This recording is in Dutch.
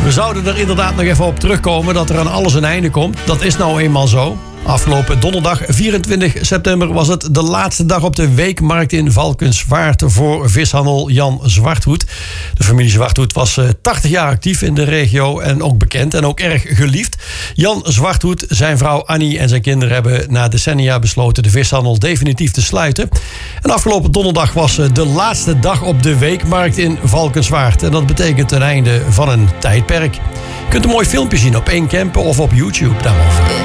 We zouden er inderdaad nog even op terugkomen dat er aan alles een einde komt. Dat is nou eenmaal zo. Afgelopen donderdag 24 september was het de laatste dag op de weekmarkt in Valkenswaard voor vishandel Jan Zwarthoed. De familie Zwarthoed was 80 jaar actief in de regio en ook bekend en ook erg geliefd. Jan Zwarthoed, zijn vrouw Annie en zijn kinderen hebben na decennia besloten de vishandel definitief te sluiten. En afgelopen donderdag was de laatste dag op de weekmarkt in Valkenswaard. En dat betekent een einde van een tijdperk. Je kunt een mooi filmpje zien op 1 Campen of op YouTube daarover.